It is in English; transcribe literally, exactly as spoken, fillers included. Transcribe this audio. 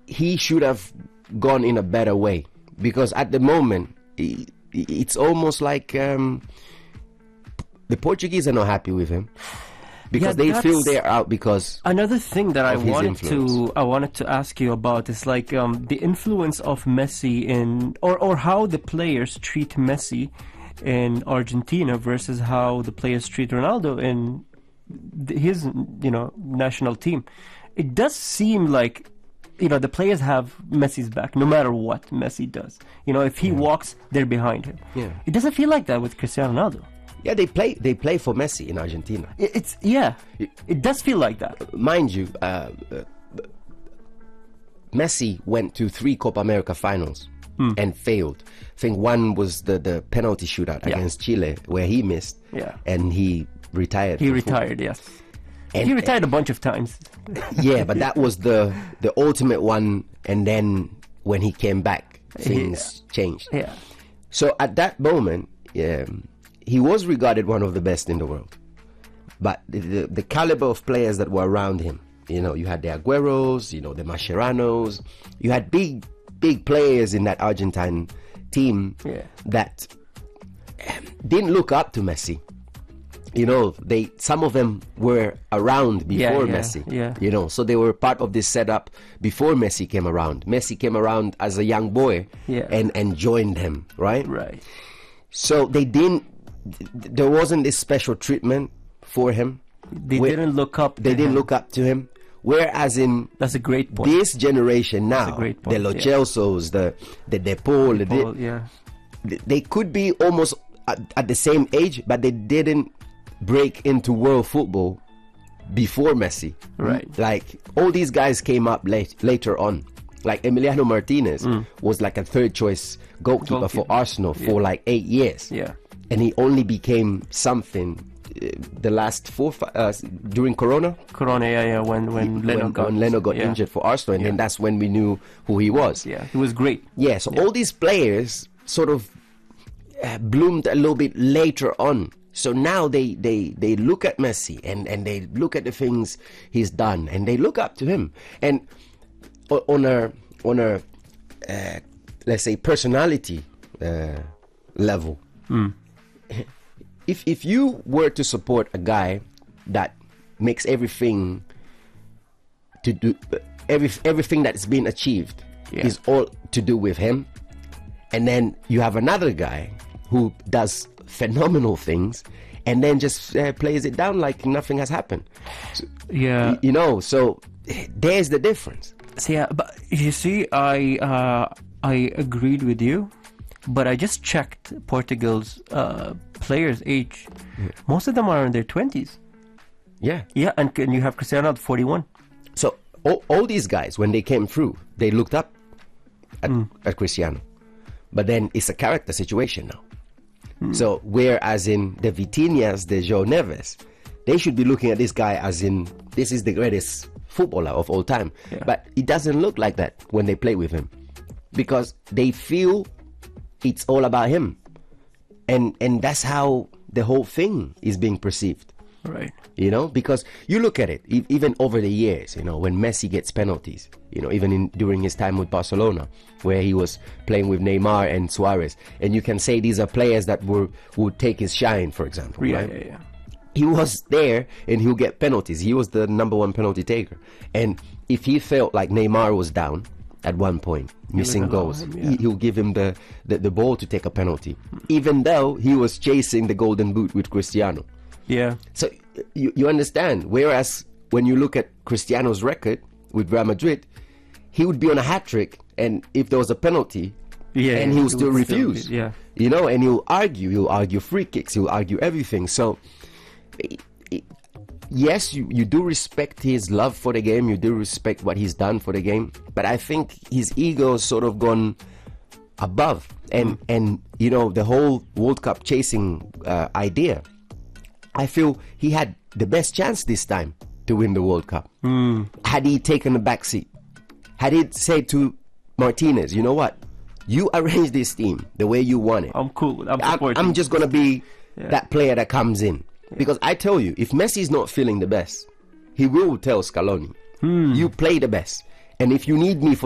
he should have gone in a better way, because at the moment i- it's almost like um, the Portuguese are not happy with him, because Yeah, they feel that's- they're out because Another thing that I of his wanted influence. to I wanted to ask you about is like um, the influence of Messi in or or how the players treat Messi in Argentina versus how the players treat Ronaldo in th- his you know national team. It does seem like you know the players have Messi's back no matter what Messi does. You know if he walks, they're behind him. Yeah. It doesn't feel like that with Cristiano Ronaldo. yeah, they play they play for Messi in Argentina. It, it's yeah, it does feel like that. Mind you, uh, uh, Messi went to three Copa America finals and failed. I think one was the, the penalty shootout Yeah. against Chile where he missed, Yeah. and he retired. He from football. retired, yes. And- he retired a bunch of times. Yeah, but that was the the ultimate one, and then when he came back, things changed. Yeah. So at that moment, um, he was regarded one of the best in the world. But the, the, the caliber of players that were around him, you know, you had the Agueros, you know, the Mascherano's, you had big, big players in that Argentine team Yeah. that um, didn't look up to Messi. You know, they some of them were around Yeah, before yeah, Messi. yeah. You know, so they were part of this setup before Messi came around. Messi came around as a young boy Yeah. and, and joined him, right? Right. So they didn't, there wasn't this special treatment for him. They Where- didn't look up. They to didn't him. look up to him. Whereas in That's a great point. this generation That's now, a great the point, Lo yeah. Celsos, the the De Paul, the- Paul, yeah. they, they could be almost at, at the same age, but they didn't break into world football before Messi. Right. Like all these guys came up late later on. Like Emiliano Martinez was like a third choice goalkeeper, for Mm. Goalkeeper. Arsenal for like eight years. Yeah. And he only became something uh, the last four fi- uh, during Corona. Corona, yeah, yeah. When when Leno when, got when Leno got yeah. injured for Arsenal, and Yeah. then that's when we knew who he was. Yeah, he was great. Yeah, so all these players sort of uh, bloomed a little bit later on. So now they, they, they look at Messi and, and they look at the things he's done and they look up to him. And o- on a on a uh, let's say personality uh, level, if if you were to support a guy that makes everything to do every everything that's been achieved Yeah. is all to do with him, and then you have another guy who does phenomenal things and then just uh, plays it down like nothing has happened. So, Yeah. y- you know, so there's the difference. So yeah, but you see, I uh, I agreed with you, but I just checked Portugal's uh, players' age. Most of them are in their twenties. Yeah. Yeah, and, and you have Cristiano at forty-one. So all, all these guys, when they came through, they looked up at, at Cristiano. But then it's a character situation now. So whereas in the Vitinhas, the João Neves, they should be looking at this guy as in, this is the greatest footballer of all time. Yeah. But it doesn't look like that when they play with him. Because they feel it's all about him. And and that's how the whole thing is being perceived. Right. You know, because you look at it, e- even over the years, you know, when Messi gets penalties, you know, even in, during his time with Barcelona, where he was playing with Neymar and Suarez, and you can say these are players that were would take his shine, for example, Yeah, right? yeah, yeah. He was there and he'll get penalties. He was the number one penalty taker. And if he felt like Neymar was down at one point, missing allow goals, him, yeah. he, he'll give him the, the, the ball to take a penalty, even though he was chasing the golden boot with Cristiano. Yeah. So you, you understand. Whereas when you look at Cristiano's record with Real Madrid, he would be on a hat trick, and if there was a penalty, Yeah, and yeah, he'll he still would still refuse. be- yeah. You know, and he'll argue. He'll argue free kicks. He'll argue everything. So, i- i- yes, you, you do respect his love for the game. You do respect what he's done for the game. But I think his ego has sort of gone above. And, and you know, the whole World Cup chasing uh, idea, I feel he had the best chance this time to win the World Cup. Had he taken a back seat, had he said to Martinez, you know what, you arrange this team the way you want it. I'm cool. I'm I'm, supporting. I'm just gonna be Yeah. that player that comes in, because I tell you, if Messi's not feeling the best, he will tell Scaloni, you play the best, and if you need me for